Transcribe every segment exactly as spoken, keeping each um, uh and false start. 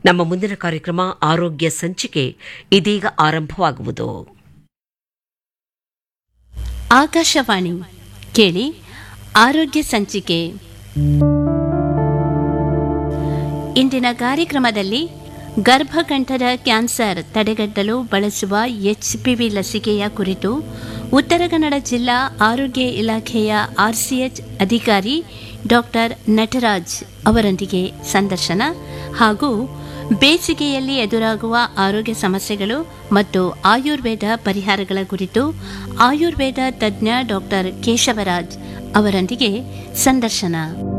ನಮ್ಮ ಮುಂದಿನ ಕಾರ್ಯಕ್ರಮ ಆರೋಗ್ಯ ಸಂಚಿಕೆ ಇದೀಗ ಆರಂಭವಾಗುವುದು. ಆಕಾಶವಾಣಿ ಕೇಳಿ ಆರೋಗ್ಯ ಸಂಚಿಕೆ. ಇಂದಿನ ಕಾರ್ಯಕ್ರಮದಲ್ಲಿ ಗರ್ಭಕಂಠದ ಕ್ಯಾನ್ಸರ್ ತಡೆಗಟ್ಟಲು ಬಳಸುವ ಎಚ್ಪಿವಿ ಲಸಿಕೆಯ ಕುರಿತು ಉತ್ತರ ಕನ್ನಡ ಜಿಲ್ಲಾ ಆರೋಗ್ಯ ಇಲಾಖೆಯ ಆರ್ಸಿಎಚ್ ಅಧಿಕಾರಿ ಡಾಕ್ಟರ್ ನಟರಾಜ್ ಅವರೊಂದಿಗೆ ಸಂದರ್ಶನ ಹಾಗೂ ಬೇಸಿಗೆಯಲ್ಲಿ ಎದುರಾಗುವ ಆರೋಗ್ಯ ಸಮಸ್ಯೆಗಳು ಮತ್ತು ಆಯುರ್ವೇದ ಪರಿಹಾರಗಳ ಕುರಿತು ಆಯುರ್ವೇದ ತಜ್ಞ ಡಾಕ್ಟರ್ ಕೇಶವರಾಜ್ ಅವರೊಂದಿಗೆ ಸಂದರ್ಶನ.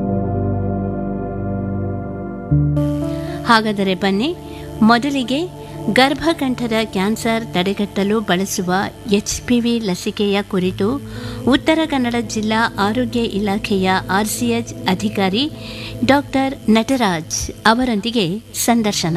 ಹಾಗಾದರೆ ಬನ್ನಿ, ಮೊದಲಿಗೆ ಗರ್ಭಕಂಠದ ಕ್ಯಾನ್ಸರ್ ತಡೆಗಟ್ಟಲು ಬಳಸುವ ಎಚ್ಪಿವಿ ಲಸಿಕೆಯ ಕುರಿತು ಉತ್ತರ ಕನ್ನಡ ಜಿಲ್ಲಾ ಆರೋಗ್ಯ ಇಲಾಖೆಯ ಆರ್ಸಿಎಚ್ ಅಧಿಕಾರಿ ಡಾಕ್ಟರ್ ನಟರಾಜ್ ಅವರೊಂದಿಗೆ ಸಂದರ್ಶನ.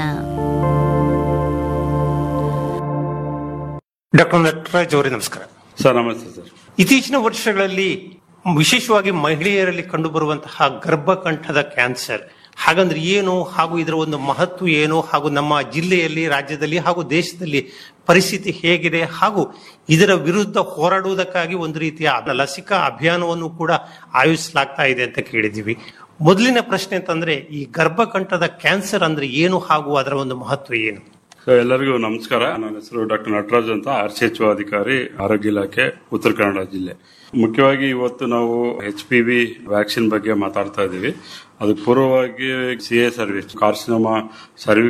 ಡಾಕ್ಟರ್ ನಟರಾಜ್ ಅವರೇ ನಮಸ್ಕಾರ. ಸರ್ ನಮಸ್ತೆ ಸರ್. ಇತ್ತೀಚಿನ ವರ್ಷಗಳಲ್ಲಿ ವಿಶೇಷವಾಗಿ ಮಹಿಳೆಯರಲ್ಲಿ ಕಂಡುಬರುವಂತಹ ಗರ್ಭಕಂಠದ ಕ್ಯಾನ್ಸರ್ ಹಾಗಂದ್ರೆ ಏನು, ಹಾಗೂ ಇದರ ಒಂದು ಮಹತ್ವ ಏನು, ಹಾಗೂ ನಮ್ಮ ಜಿಲ್ಲೆಯಲ್ಲಿ, ರಾಜ್ಯದಲ್ಲಿ ಹಾಗೂ ದೇಶದಲ್ಲಿ ಪರಿಸ್ಥಿತಿ ಹೇಗಿದೆ, ಹಾಗೂ ಇದರ ವಿರುದ್ಧ ಹೋರಾಡುವುದಕ್ಕಾಗಿ ಒಂದು ರೀತಿಯ ಲಸಿಕಾ ಅಭಿಯಾನವನ್ನು ಕೂಡ ಆಯೋಜಿಸಲಾಗ್ತಾ ಇದೆ ಅಂತ ಕೇಳಿದ್ದೀವಿ. ಮೊದಲಿನ ಪ್ರಶ್ನೆ ಅಂತಂದ್ರೆ, ಈ ಗರ್ಭಕಂಠದ ಕ್ಯಾನ್ಸರ್ ಅಂದ್ರೆ ಏನು ಹಾಗೂ ಅದರ ಒಂದು ಮಹತ್ವ ಏನು? ಎಲ್ಲರಿಗೂ ನಮಸ್ಕಾರ. ನನ್ನ ಹೆಸರು ಡಾಕ್ಟರ್ ನಟರಾಜ್ ಅಂತ, ಆರ್ ಸಿ ಎಚ್ ಅಧಿಕಾರಿ, ಆರೋಗ್ಯ ಇಲಾಖೆ, ಉತ್ತರ ಕನ್ನಡ ಜಿಲ್ಲೆ. ಮುಖ್ಯವಾಗಿ ಇವತ್ತು ನಾವು ಎಚ್ ಪಿ ವಿ ವ್ಯಾಕ್ಸಿನ್ ಬಗ್ಗೆ ಮಾತಾಡ್ತಾ ಇದ್ದೀವಿ. ಅದಕ್ಕೆ ಪೂರ್ವವಾಗಿ C A service carcinoma service